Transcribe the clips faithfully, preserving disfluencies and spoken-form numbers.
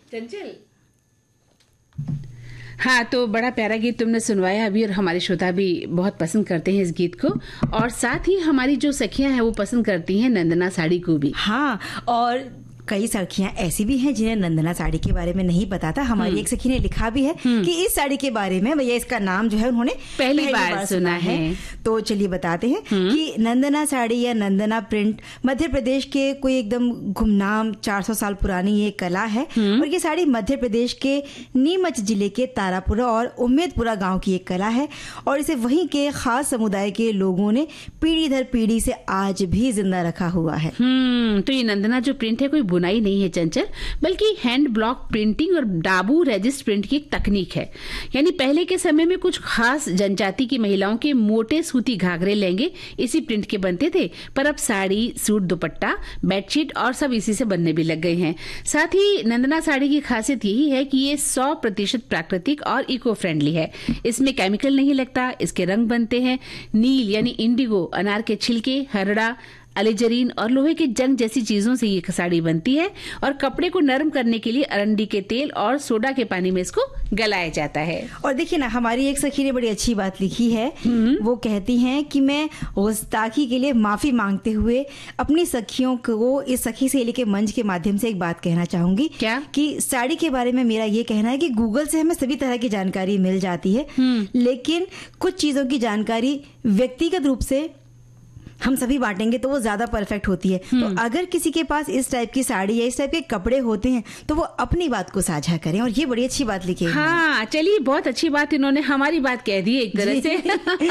चंचल, हाँ, तो बड़ा प्यारा गीत तुमने सुनवाया अभी, और हमारे श्रोता भी बहुत पसंद करते हैं इस गीत को, और साथ ही हमारी जो सखियां हैं वो पसंद करती हैं नंदना साड़ी को भी। हाँ, और कई सखियां ऐसी भी हैं जिन्हें नंदना साड़ी के बारे में नहीं पता था। हमारी एक सखी ने लिखा भी है कि इस साड़ी के बारे में भैया इसका नाम जो है उन्होंने पहली, पहली बार, बार सुना है, है। तो चलिए बताते हैं कि नंदना साड़ी या नंदना प्रिंट मध्य प्रदेश के कोई एकदम गुमनाम चार सौ साल पुरानी ये कला है, और ये साड़ी मध्य प्रदेश के नीमच जिले के तारापुरा और उम्मेदपुरा गाँव की एक कला है, और इसे वहीं के खास समुदाय के लोगों ने पीढ़ी दर पीढ़ी से आज भी जिंदा रखा हुआ है। तो ये नंदना जो प्रिंट है कोई बुनाई नहीं है चंचल, बल्कि हैंड ब्लॉक प्रिंटिंग और डाबू रेजिस्ट प्रिंट की एक तकनीक है। यानी पहले के समय में कुछ खास जनजाति की महिलाओं के मोटे सूती घाघरे लहंगे इसी प्रिंट के बनते थे, पर अब साड़ी, सूट, दुपट्टा, बेडशीट और सब इसी से बनने भी लग गए हैं। साथ ही नंदना साड़ी की खासियत यही है कि ये सौ प्रतिशत प्राकृतिक और इको फ्रेंडली है। इसमें केमिकल नहीं लगता। इसके रंग बनते हैं नील यानी इंडिगो, अनार के छिलके, हरड़ा, अलेजरीन और लोहे के जंग जैसी चीजों से ये साड़ी बनती है, और कपड़े को नरम करने के लिए अरंडी के तेल और सोडा के पानी में इसको गलाया जाता है। और देखिए ना, हमारी एक सखी ने बड़ी अच्छी बात लिखी है। वो कहती हैं कि मैं गुस्ताखी के लिए माफी मांगते हुए अपनी सखियों को इस सखी सहेली के मंच के माध्यम से एक बात कहना चाहूंगी। क्या? कि साड़ी के बारे में मेरा ये कहना है कि गूगल से हमें सभी तरह की जानकारी मिल जाती है, लेकिन कुछ चीजों की जानकारी व्यक्तिगत रूप से हम सभी बांटेंगे तो वो ज्यादा परफेक्ट होती है। तो अगर किसी के पास इस टाइप की साड़ी या इस टाइप के कपड़े होते हैं तो वो अपनी बात को साझा करें, और ये बड़ी अच्छी बात लिखी है। हाँ, चलिए, बहुत अच्छी बात, इन्होंने हमारी बात कह दी एक तरह से।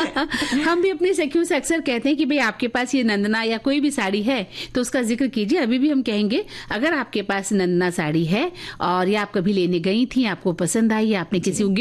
हम भी अपनी सखियों से अक्सर कहते हैं कि भाई आपके पास ये नंदना या कोई भी साड़ी है तो उसका जिक्र कीजिए। अभी भी हम कहेंगे, अगर आपके पास नंदना साड़ी है और ये आप कभी लेने गई थी, आपको पसंद आई, आपने किसी